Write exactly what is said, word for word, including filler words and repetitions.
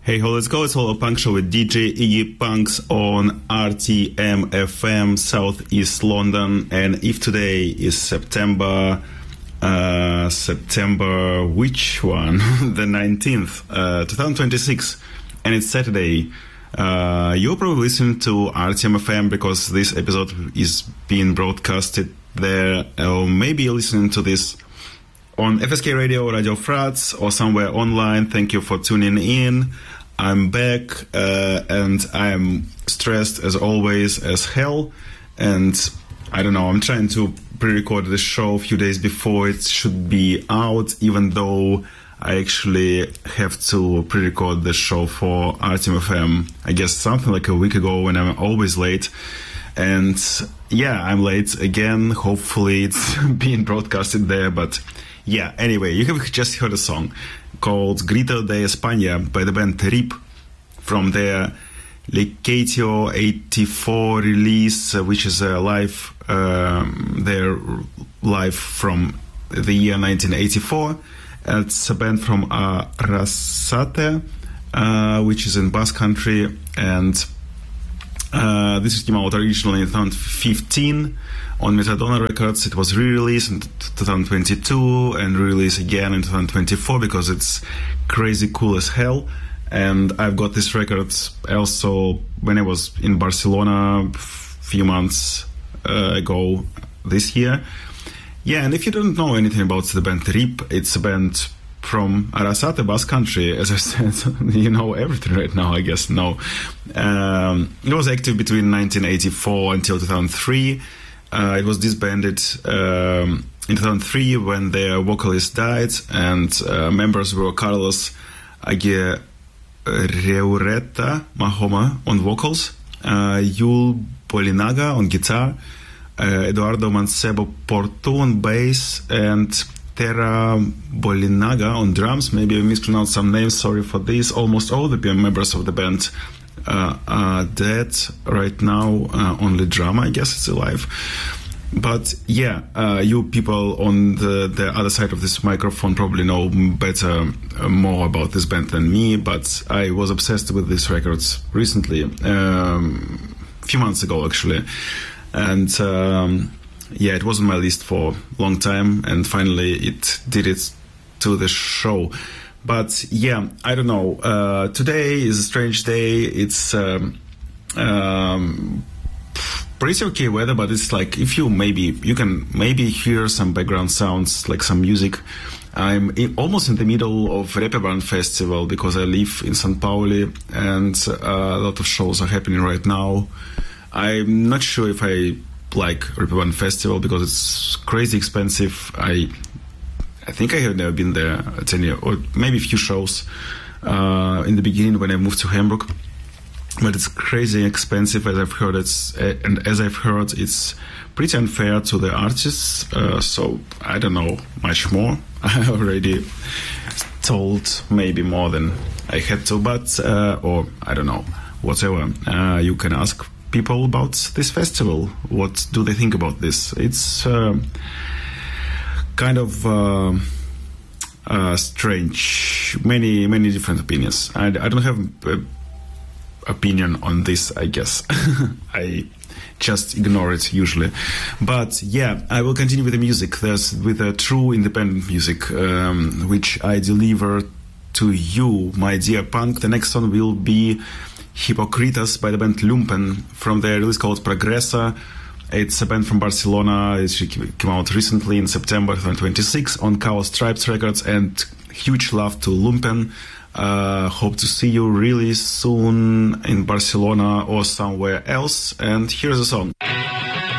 Hey ho, let's go. It's all a punk show with D J Iggy Punks on R T M F M, Southeast London. And if today is September, uh, September, which one? the nineteenth, uh, twenty twenty-six, and it's Saturday, uh, you're probably listening to R T M F M because this episode is being broadcasted there, or maybe you're listening to this on F S K Radio, Radio Frats, or somewhere online. Thank you for tuning in. I'm back, uh, and I'm stressed as always as hell. And I don't know, I'm trying to pre-record the show a few days before it should be out, even though I actually have to pre-record the show for R T M F M, I guess something like a week ago, when I'm always late. And yeah, I'm late again. Hopefully it's being broadcasted there, but yeah, anyway, you have just heard a song called Grito de España by the band Rip from their Lecatio eighty-four release, uh, which is a live, um, their live from the year nineteen eighty-four. It's a band from uh, Arrasate, uh, which is in Basque Country, and uh, this came out originally in twenty fifteen on Metadona Records. It was re-released in twenty twenty-two and re-released again in twenty twenty-four because it's crazy cool as hell. And I've got this record also when I was in Barcelona a few months uh, ago this year. Yeah, and if you don't know anything about the band Rip, it's a band from Arrasate, Basque Country. As I said, you know everything right now, I guess. No. Um, it was active between nineteen eighty-four until two thousand three. Uh, it was disbanded um, in two thousand three when their vocalist died, and uh, members were Carlos Aguirreta Mahoma on vocals, uh, Yul Polinaga on guitar, uh, Eduardo Mancebo Porto on bass, and Terra Bolinaga on drums. Maybe I mispronounced some names, sorry for this. Almost all the members of the band Uh, uh, dead right now, uh, only drama, I guess, it's alive. But yeah, uh, you people on the, the other side of this microphone probably know better, uh, more about this band than me, but I was obsessed with these records recently, um, a few months ago actually. And um, yeah, it was on my list for a long time, and finally it did it to the show. But yeah, I don't know. Uh, today is a strange day. It's um, um, pretty okay weather, but it's like if you maybe you can maybe hear some background sounds, like some music. I'm in, almost in the middle of Reeperbahn Festival because I live in Saint Pauli, and uh, a lot of shows are happening right now. I'm not sure if I like Reeperbahn Festival because it's crazy expensive. I. I think I have never been there at any, or maybe a few shows uh, in the beginning when I moved to Hamburg. But it's crazy expensive, as I've heard. It's and as I've heard, it's pretty unfair to the artists. Uh, so I don't know much more. I already told maybe more than I had to, but uh, or I don't know, whatever. Uh, you can ask people about this festival. What do they think about this? It's. Uh, kind of uh, uh, strange, many many different opinions. I, I don't have an opinion on this, I guess. I just ignore it usually. But yeah, I will continue with the music. There's with a true independent music, um, which I deliver to you, my dear punk. The next song will be Hypocritas by the band Lumpen from their release called Progressa. It's a band from Barcelona. It came out recently in September twenty twenty-six on Chaos Stripes Records, and huge love to Lumpen. Uh, hope to see you really soon in Barcelona or somewhere else. And here's a song.